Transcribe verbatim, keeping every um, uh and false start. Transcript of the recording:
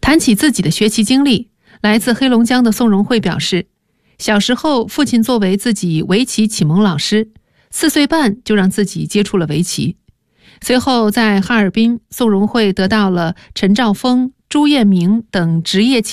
谈起自己的学习经历，来自黑龙江的宋荣慧表示，小时候父亲作为自己围棋启蒙老师，四岁半就让自己接触了围棋。随后在哈尔滨，宋荣慧得到了陈兆峰、朱彦明等职业